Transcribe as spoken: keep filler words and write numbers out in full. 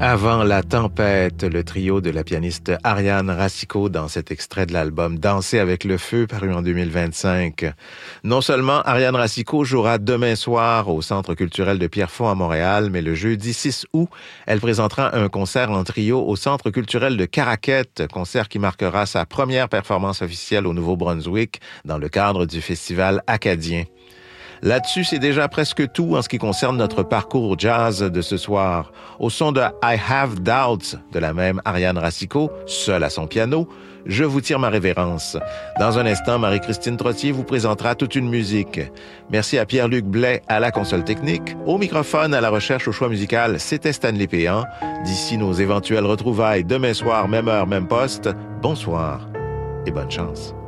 Avant la tempête, le trio de la pianiste Ariane Racicot dans cet extrait de l'album Danser avec le feu paru en deux mille vingt-cinq. Non seulement Ariane Racicot jouera demain soir au Centre culturel de Pierrefonds à Montréal, mais le jeudi six août, elle présentera un concert en trio au Centre culturel de Caraquette, concert qui marquera sa première performance officielle au Nouveau-Brunswick dans le cadre du festival acadien. Là-dessus, c'est déjà presque tout en ce qui concerne notre parcours jazz de ce soir. Au son de I Have Doubts de la même Ariane Racicot, seule à son piano, je vous tire ma révérence. Dans un instant, Marie-Christine Trottier vous présentera toute une musique. Merci à Pierre-Luc Blais à la console technique. Au microphone, à la recherche au choix musical, c'était Stanley Péan. D'ici nos éventuelles retrouvailles demain soir, même heure, même poste, bonsoir et bonne chance.